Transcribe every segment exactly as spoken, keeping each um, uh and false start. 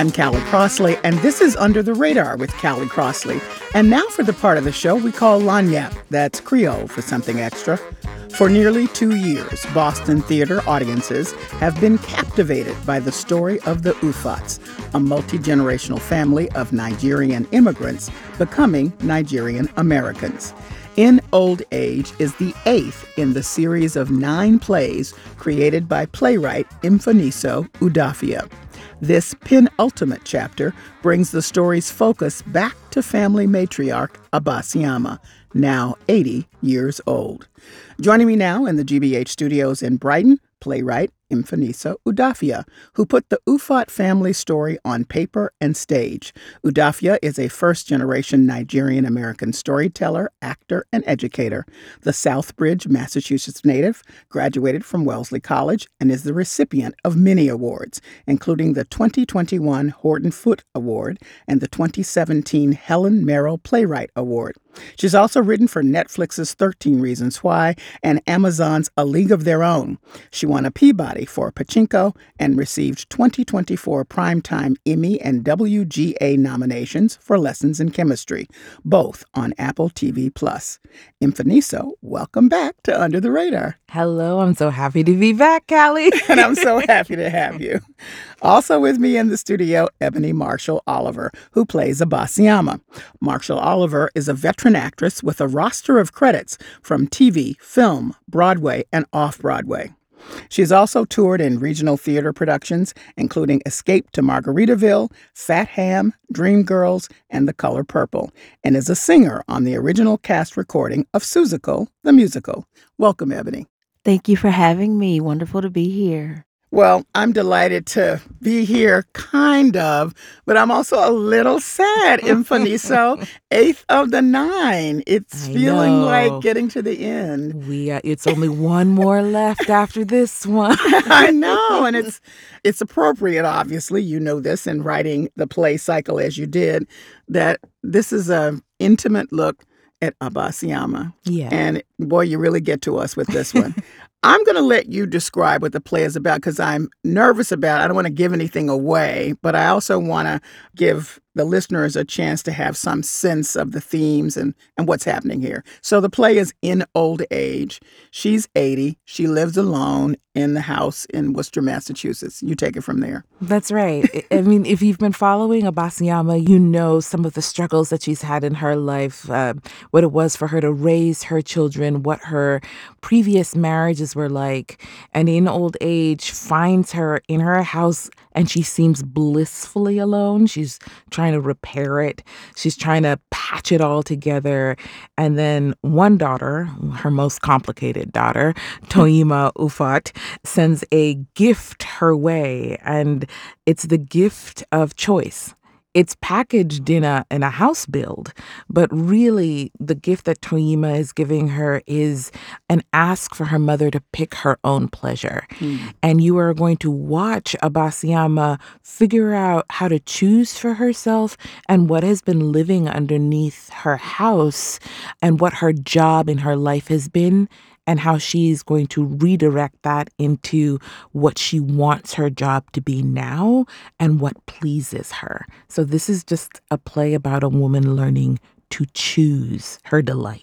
I'm Callie Crossley, and this is Under the Radar with Callie Crossley. And now for the part of the show we call Lagniappe. That's Creole for something extra. For nearly two years, Boston theater audiences have been captivated by the story of the Ufats, a multi-generational family of Nigerian immigrants becoming Nigerian Americans. In Old Age is the eighth in the series of nine plays created by playwright Mfaniso Udafia. This penultimate chapter brings the story's focus back to family matriarch Abba Syama, now eighty years old. Joining me now in the G B H studios in Brighton, playwright Mfaniso Udafia, who put the Ufat family story on paper and stage. Udafia is a first-generation Nigerian-American storyteller, actor, and educator. The Southbridge, Massachusetts native, graduated from Wellesley College and is the recipient of many awards, including the twenty twenty-one Horton Foote Award and the twenty seventeen Helen Merrill Playwright Award. She's also written for Netflix's thirteen Reasons Why and Amazon's A League of Their Own. She won a Peabody for Pachinko and received twenty twenty-four Primetime Emmy and W G A nominations for Lessons in Chemistry, both on Apple T V Plus. Mfaniso, welcome back to Under the Radar. Hello, I'm so happy to be back, Callie. And I'm so happy to have you. Also with me in the studio, Ebony Marshall Oliver, who plays Abba Syama. Marshall Oliver is a veteran actress with a roster of credits from T V, film, Broadway, and off-Broadway. She's also toured in regional theater productions, including Escape to Margaritaville, Fat Ham, Dreamgirls, and The Color Purple, and is a singer on the original cast recording of Seussical, the musical. Welcome, Ebony. Thank you for having me. Wonderful to be here. Well, I'm delighted to be here, kind of, but I'm also a little sad, Mfaniso. Eighth of the nine. It's I feeling know. like getting to the end. We uh, it's only one more left after this one. I know, and it's it's appropriate, obviously. You know this in writing the play cycle as you did, that this is an intimate look at Abba Syama. Yeah. And boy, you really get to us with this one. I'm going to let you describe what the play is about because I'm nervous about it. I don't want to give anything away, but I also want to give the listeners a chance to have some sense of the themes and, and what's happening here. So the play is In Old Age. She's eighty. She lives alone in the house in Worcester, Massachusetts. You take it from there. That's right. I mean, if you've been following Abba Syama, you know some of the struggles that she's had in her life, uh, what it was for her to raise her children, what her previous marriages were like. And in old age finds her in her house and she seems blissfully alone. She's trying to repair it. She's trying to patch it all together. And then one daughter, her most complicated daughter, Toyima Ufat, sends a gift her way. And it's the gift of choice. It's packaged in a in a house build, but really the gift that Toyima is giving her is an ask for her mother to pick her own pleasure. Mm. And you are going to watch Abba Syama figure out how to choose for herself and what has been living underneath her house and what her job in her life has been, and how she's going to redirect that into what she wants her job to be now and what pleases her. So this is just a play about a woman learning to choose her delight.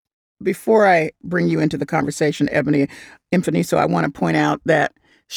Before I bring you into the conversation, Ebony Mfaniso, I want to point out that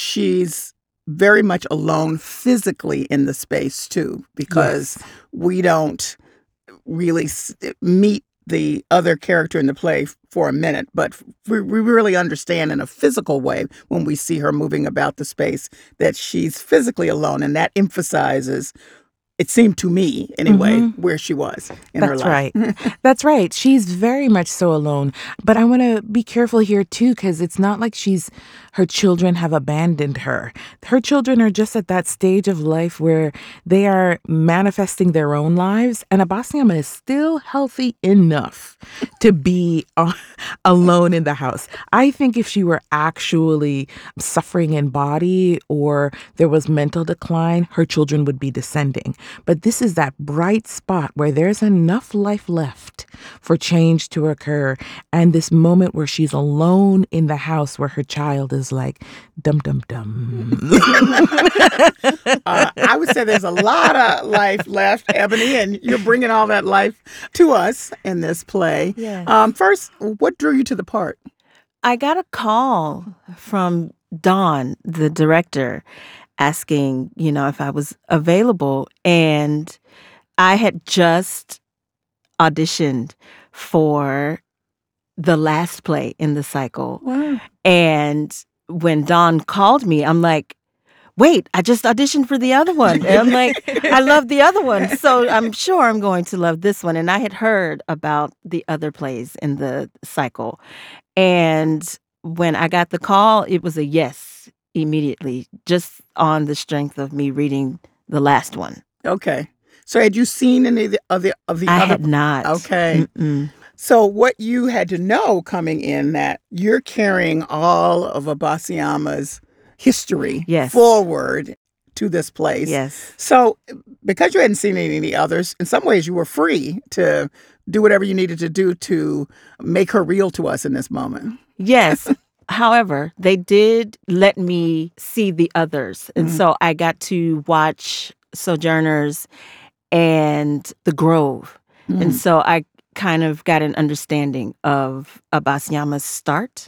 she's very much alone physically in the space, too, because yes. we don't really meet the other character in the play for a minute, but we, we really understand in a physical way when we see her moving about the space that she's physically alone, and that emphasizes, it seemed to me anyway, mm-hmm. where she was in That's her life. That's right. That's right. She's very much so alone. But I want to be careful here, too, because it's not like she's her children have abandoned her. Her children are just at that stage of life where they are manifesting their own lives. And Abba Syama is still healthy enough to be uh, alone in the house. I think if she were actually suffering in body or there was mental decline, her children would be descending. But this is that bright spot where there's enough life left for change to occur. And this moment where she's alone in the house where her child is like, dum, dum, dum. uh, I would say said there's a lot of life left, Ebony, and you're bringing all that life to us in this play. Yes. Um, first, what drew you to the part? I got a call from Dawn, the director, asking, you know, if I was available. And I had just auditioned for the last play in the cycle. Wow. And when Dawn called me, I'm like, wait, I just auditioned for the other one. And I'm like, I love the other one. So I'm sure I'm going to love this one. And I had heard about the other plays in the cycle. And when I got the call, it was a yes immediately, just on the strength of me reading the last one. Okay. So had you seen any of the, of the, of the I other? had not. Okay. Mm-mm. So what you had to know coming in that you're carrying all of Abasiama's history Yes. forward to this place. Yes. So because you hadn't seen any of the others, in some ways you were free to do whatever you needed to do to make her real to us in this moment. Yes. However, they did let me see the others. And Mhm. so I got to watch Sojourners and The Grove. Mhm. And so I kind of got an understanding of Abasiama's start.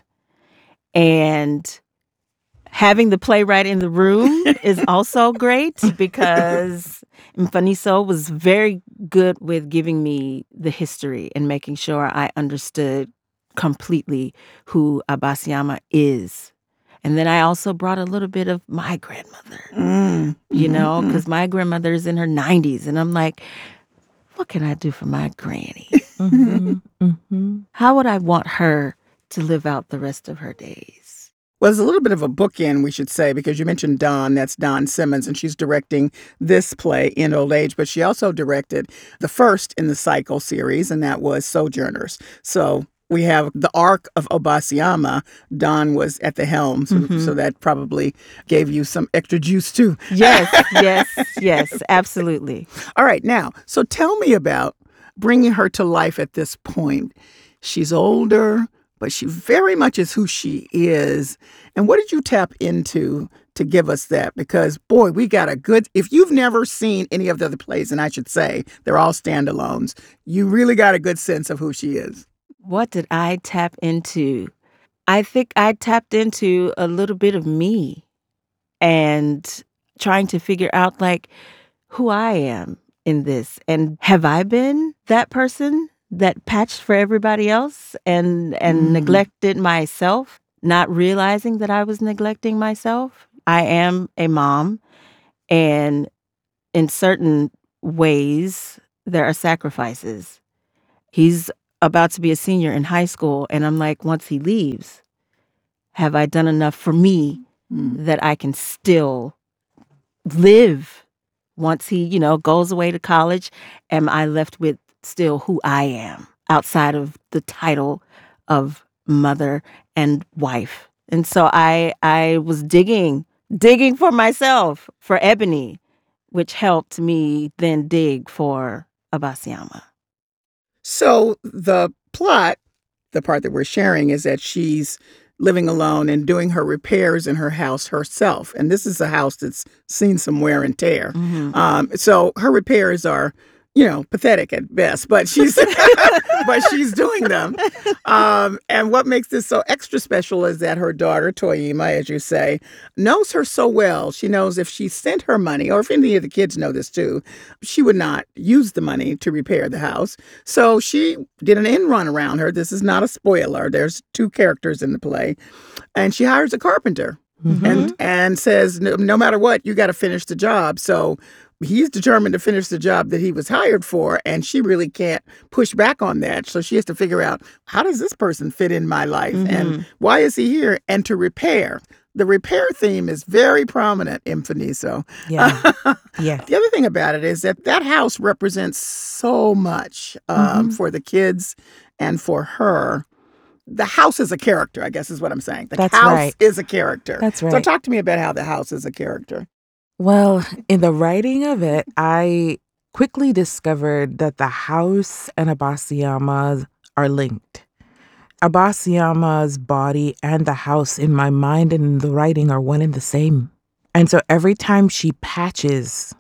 And having the playwright in the room is also great because Mfaniso was very good with giving me the history and making sure I understood completely who Abasiama is. And then I also brought a little bit of my grandmother, Mm. you know, Mhm. because my grandmother is in her nineties. And I'm like, what can I do for my granny? Mhm, mhm. How would I want her to live out the rest of her days? Well, there's a little bit of a bookend, we should say, because you mentioned Dawn. That's Dawn Simmons, and she's directing this play, In Old Age. But she also directed the first in the cycle series, and that was Sojourners. So we have the arc of Abasiama. Dawn was at the helm, so, Mhm. so that probably gave you some extra juice, too. Yes, yes, yes, absolutely. All right, now, so tell me about bringing her to life at this point. She's older, but she very much is who she is. And what did you tap into to give us that? Because, boy, we got a good, if you've never seen any of the other plays, and I should say they're all standalones, you really got a good sense of who she is. What did I tap into? I think I tapped into a little bit of me and trying to figure out, like, who I am in this. And have I been that person that patched for everybody else and and Mm. neglected myself, not realizing that I was neglecting myself? I am a mom, and in certain ways, there are sacrifices. He's about to be a senior in high school, and I'm like, once he leaves, have I done enough for me Mm. that I can still live once he, you know, goes away to college? Am I left with still who I am outside of the title of mother and wife? And so I I was digging, digging for myself, for Ebony, which helped me then dig for Abasiama. So the plot, the part that we're sharing, is that she's living alone and doing her repairs in her house herself. And this is a house that's seen some wear and tear. Mhm. Um, so her repairs are, you know, pathetic at best, but she's but she's doing them. Um, and what makes this so extra special is that her daughter, Toyima, as you say, knows her so well. She knows if she sent her money, or if any of the kids know this too, she would not use the money to repair the house. So she did an end run around her. This is not a spoiler. There's two characters in the play. And she hires a carpenter. Mhm. and and says, no, no matter what, you got to finish the job. So he's determined to finish the job that he was hired for, and she really can't push back on that. So she has to figure out, how does this person fit in my life? Mhm. And why is he here? And to repair. The repair theme is very prominent in Mfaniso. Yeah. Yeah. The other thing about it is that that house represents so much um, Mhm. for the kids and for her. The house is a character, I guess is what I'm saying. The That's house right. is a character. That's So right. talk to me about how the house is a character. Well, in the writing of it, I quickly discovered that the house and Abasiama are linked. Abasiama's body and the house in my mind and in the writing are one and the same. And so every time she patches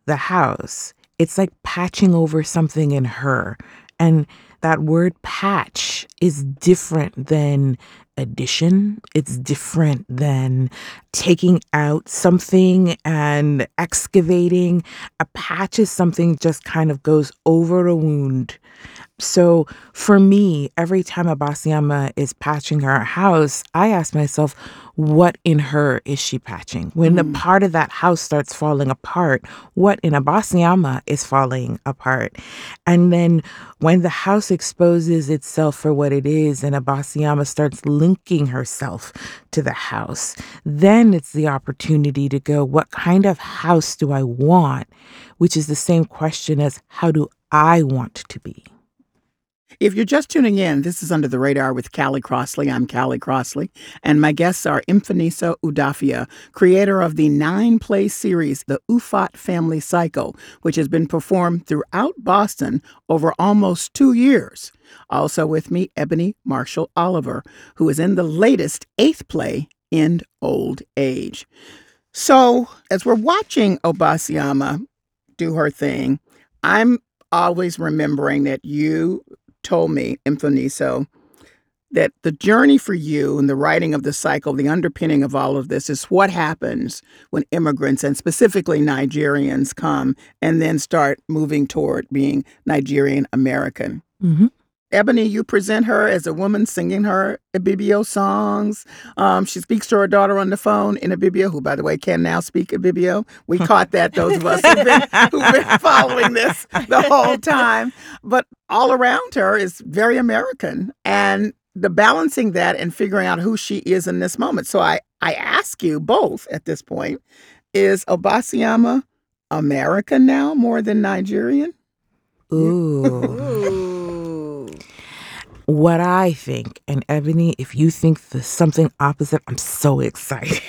the house. It's like patching over something in her. And that word patch is different than addition. It's different than taking out something and excavating. A patch is something just kind of goes over a wound. So for me, every time Abasiama is patching her house, I ask myself, what in her is she patching? When the part of that house starts falling apart, what in Abasiama is falling apart? And then when the house exposes itself for what it is and Abasiama starts linking herself to the house, then it's the opportunity to go, what kind of house do I want? Which is the same question as, how do I want to be? If you're just tuning in, this is Under the Radar with Callie Crossley. I'm Callie Crossley, and my guests are Mfaniso Udafia, creator of the nine-play series, The Ufot Family Cycle, which has been performed throughout Boston over almost two years. Also with me, Ebony Marshall Oliver, who is in the latest eighth play, End Old Age. So, as we're watching Obasiama do her thing, I'm always remembering that you told me, Mfaniso, that the journey for you and the writing of the cycle, the underpinning of all of this is what happens when immigrants and specifically Nigerians come and then start moving toward being Nigerian American. Mm-hmm. Ebony, you present her as a woman singing her Ibibio songs. Um, she speaks to her daughter on the phone in Ibibio, who, by the way, can now speak Ibibio. We caught that, those of us who've been, who've been following this the whole time. But all around her is very American. And the balancing that and figuring out who she is in this moment. So I, I ask you both at this point, is Obasiama American now more than Nigerian? Ooh. What I think, and Ebony, if you think the something opposite, I'm so excited.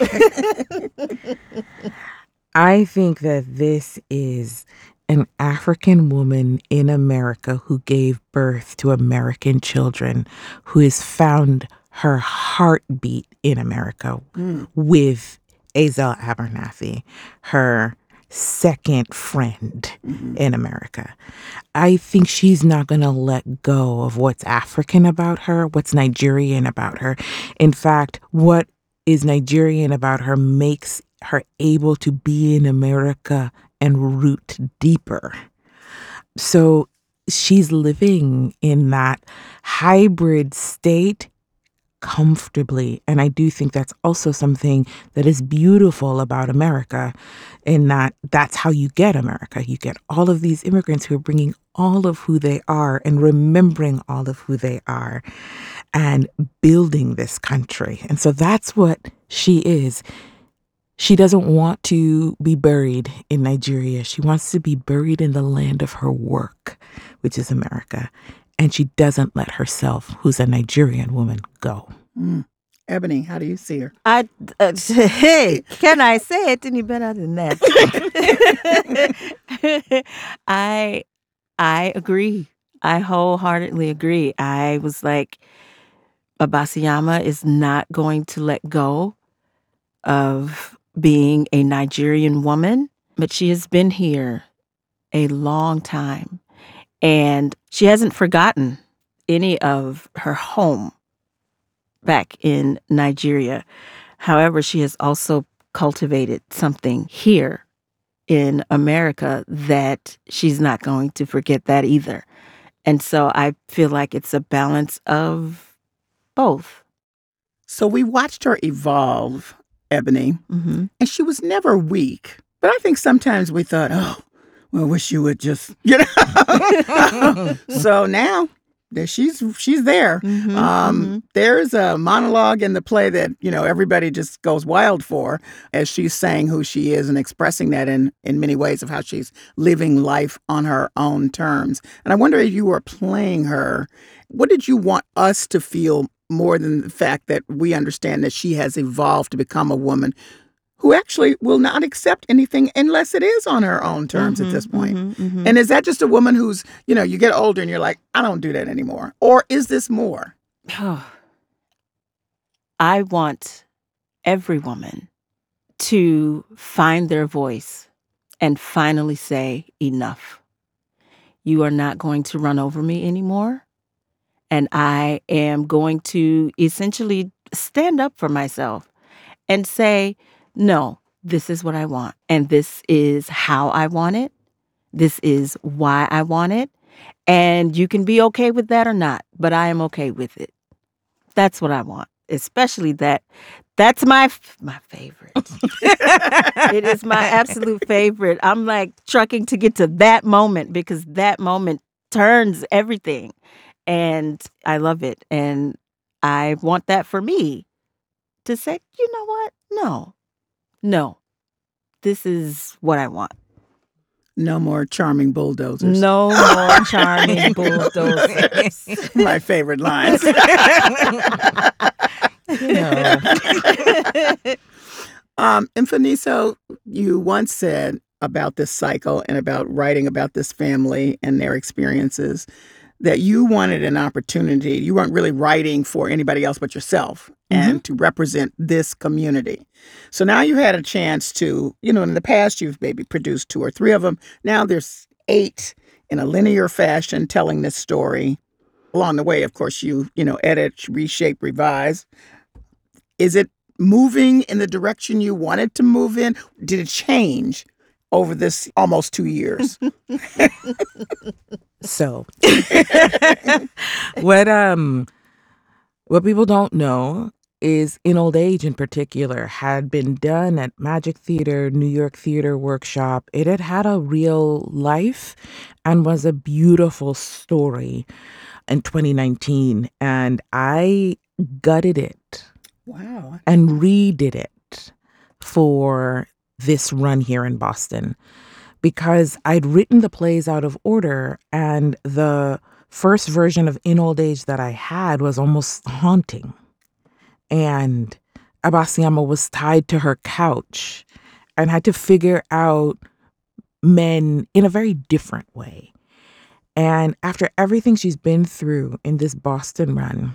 I think that this is an African woman in America who gave birth to American children, who has found her heartbeat in America mm. with Azel Abernathy, her second friend mm-hmm. in America. I think she's not going to let go of what's African about her, what's Nigerian about her. In fact, what is Nigerian about her makes her able to be in America and root deeper. So she's living in that hybrid state comfortably. And I do think that's also something that is beautiful about America, in that that's how you get America. You get all of these immigrants who are bringing all of who they are and remembering all of who they are and building this country. And so that's what she is. She doesn't want to be buried in Nigeria. She wants to be buried in the land of her work, which is America. And she doesn't let herself, who's a Nigerian woman, go. Mm. Ebony, how do you see her? I, uh, hey, can I say it any better than that? I, I agree. I wholeheartedly agree. I was like, Obasiama is not going to let go of being a Nigerian woman, but she has been here a long time. And she hasn't forgotten any of her home back in Nigeria. However, she has also cultivated something here in America that she's not going to forget that either. And so I feel like it's a balance of both. So we watched her evolve, Ebony, mm-hmm. and she was never weak. But I think sometimes we thought, oh, well, I wish you would just, you know. So now that she's she's there. Mm-hmm, um, mm-hmm. There's a monologue in the play that, you know, everybody just goes wild for as she's saying who she is and expressing that in, in many ways of how she's living life on her own terms. And I wonder if you were playing her, what did you want us to feel more than the fact that we understand that she has evolved to become a woman who actually will not accept anything unless it is on her own terms mm-hmm, at this point. Mm-hmm, mm-hmm. And is that just a woman who's, you know, you get older and you're like, I don't do that anymore? Or is this more? Oh, I want every woman to find their voice and finally say, enough. You are not going to run over me anymore. And I am going to essentially stand up for myself and say, no, this is what I want. And this is how I want it. This is why I want it. And you can be okay with that or not, but I am okay with it. That's what I want. Especially that. That's my f- my favorite. It is my absolute favorite. I'm like trucking to get to that moment because that moment turns everything. And I love it. And I want that for me to say, you know what? No, no, this is what I want. No more charming bulldozers. No more charming bulldozers. My favorite lines. No. um, and Finiso, you once said about this cycle and about writing about this family and their experiences that you wanted an opportunity. You weren't really writing for anybody else but yourself and mm-hmm. to represent this community. So now you had a chance to, you know, in the past, you've maybe produced two or three of them. Now there's eight in a linear fashion telling this story. Along the way, of course, you, you know, edit, reshape, revise. Is it moving in the direction you wanted to move in? Did it change over this almost two years? So, what um, what people don't know is In Old Age in particular had been done at Magic Theater, New York Theater Workshop. It had had a real life and was a beautiful story in twenty nineteen. And I gutted it. Wow. And redid it for this run here in Boston. Because I'd written the plays out of order, and the first version of In Old Age that I had was almost haunting. And Abasiama was tied to her couch and had to figure out men in a very different way. And after everything she's been through in this Boston run,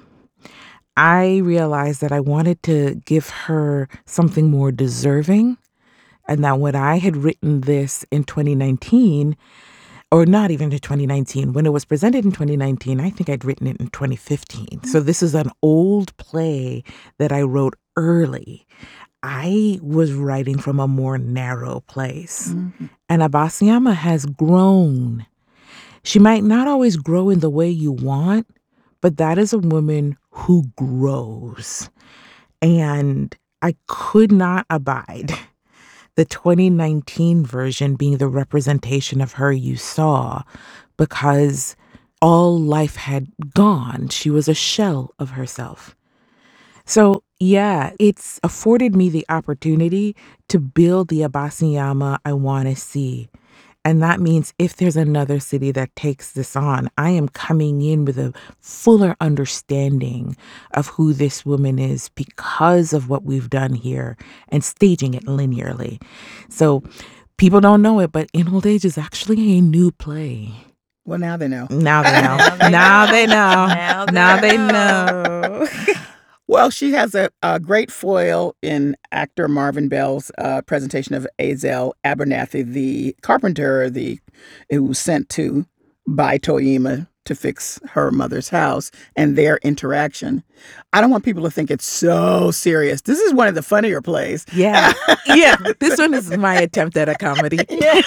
I realized that I wanted to give her something more deserving. And that when I had written this in twenty nineteen, or not even in twenty nineteen, when it was presented in twenty nineteen, I think I'd written it in twenty fifteen. So this is an old play that I wrote early. I was writing from a more narrow place. Mm-hmm. And Abasiama has grown. She might not always grow in the way you want, but that is a woman who grows. And I could not abide the twenty nineteen version being the representation of her you saw, because all life had gone. She was a shell of herself. So, yeah, it's afforded me the opportunity to build the Abasiama I want to see. And that means if there's another city that takes this on, I am coming in with a fuller understanding of who this woman is because of what we've done here and staging it linearly. So people don't know it, but In Old Age is actually a new play. Well, now they know. Now they know. now they know. Now they know. Now they know. Well, she has a, a great foil in actor Marvin Bell's uh, presentation of Azel Abernathy, the carpenter, the who was sent to by Toyima to fix her mother's house, and their interaction. I don't want people to think it's so serious. This is one of the funnier plays. Yeah. Yeah. This one is my attempt at a comedy.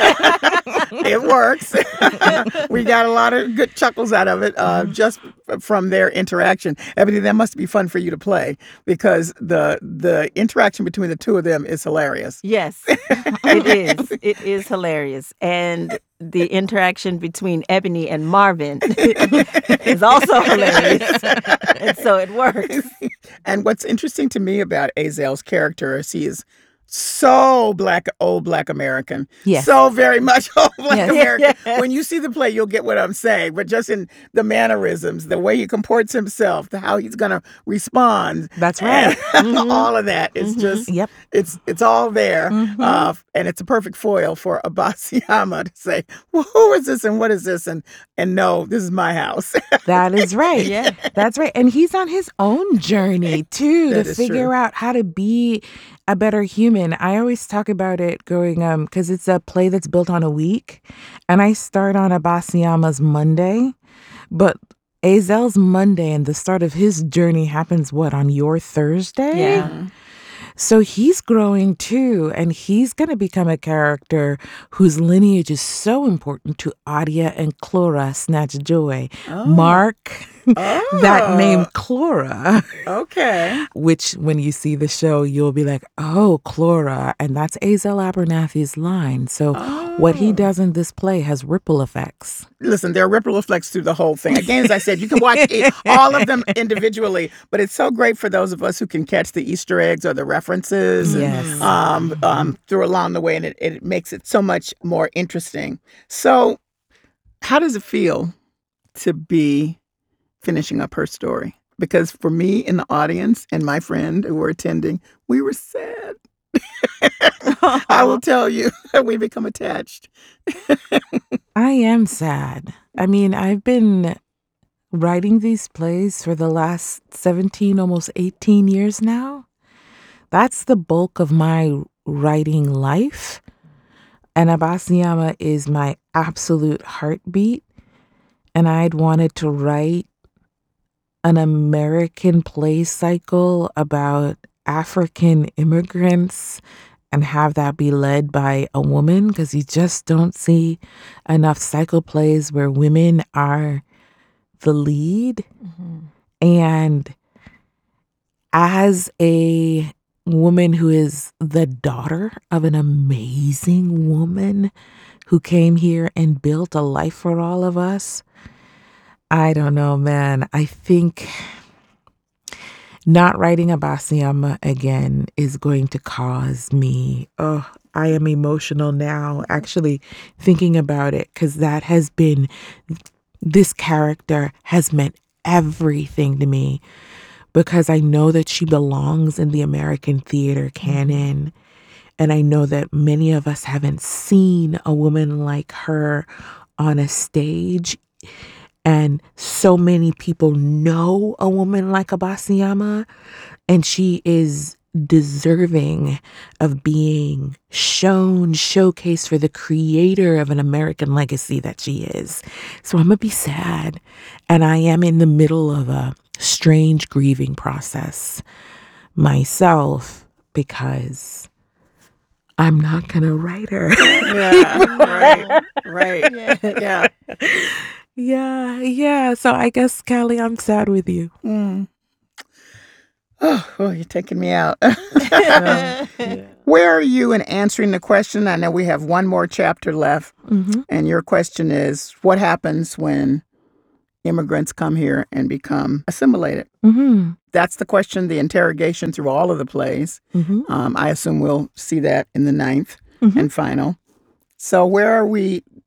It works. We got a lot of good chuckles out of it uh, just from their interaction. Ebony, that must be fun for you to play because the the interaction between the two of them is hilarious. Yes, it is. It is hilarious. And the interaction between Ebony and Marvin is also hilarious. And so it works. And what's interesting to me about Azel's character is he is so black, old black American. Yes. So very much old black Yes. American. Yes. When you see the play, you'll get what I'm saying. But just in the mannerisms, the way he comports himself, the, how he's going to respond. That's right. Mm-hmm. All of that is mm-hmm. just, yep. it's it's all there. Mm-hmm. Uh, and it's a perfect foil for Abasiama to say, well, who is this and what is this? And, and no, this is my house. That is right. Yeah. That's right. And he's on his own journey, too, That to is figure true. out how to be a better human. I always talk about it going, um, because it's a play that's built on a week. And I start on Abasiyama's Monday, but Azel's Monday and the start of his journey happens, what, on your Thursday? Yeah. So he's growing too, and he's going to become a character whose lineage is so important to Adia and Clora Snatch Joy. Oh. Mark Oh. that name Clora, Okay. which when you see the show, you'll be like, oh, Clora. And that's Azel Abernathy's line. So what he Oh. does in this play has ripple effects. Listen, there are ripple effects through the whole thing. Again, as I said, you can watch it, all of them individually, but it's so great for those of us who can catch the Easter eggs or the references Yes. um, um, through along the way, and it, it makes it so much more interesting. So how does it feel to be finishing up her story? Because for me in the audience and my friend who were attending, we were sad. I will tell you, we become attached. I am sad. I mean, I've been writing these plays for the last seventeen, almost eighteen years now. That's the bulk of my writing life. And Abasiyama is my absolute heartbeat. And I'd wanted to write an American play cycle about African immigrants and have that be led by a woman, because you just don't see enough cycle plays where women are the lead. Mm-hmm. And as a woman who is the daughter of an amazing woman who came here and built a life for all of us, I don't know, man. I think not writing Abasiyama again is going to cause me, oh, I am emotional now actually thinking about it, because that has been, this character has meant everything to me, because I know that she belongs in the American theater canon. And I know that many of us haven't seen a woman like her on a stage. And so many people know a woman like Abasiyama, and she is deserving of being shown, showcased for the creator of an American legacy that she is. So I'm going to be sad. And I am in the middle of a strange grieving process myself, because I'm not going to write her. Yeah, right, right. Yeah. Yeah, yeah. So I guess, Callie, I'm sad with you. Mm. Oh, oh, you're taking me out. Yeah. Where are you in answering the question? I know we have one more chapter left. Mm-hmm. And your question is, what happens when immigrants come here and become assimilated? Mm-hmm. That's the question, the interrogation through all of the plays. Mm-hmm. Um, I assume we'll see that in the ninth Mm-hmm. and final. So where are we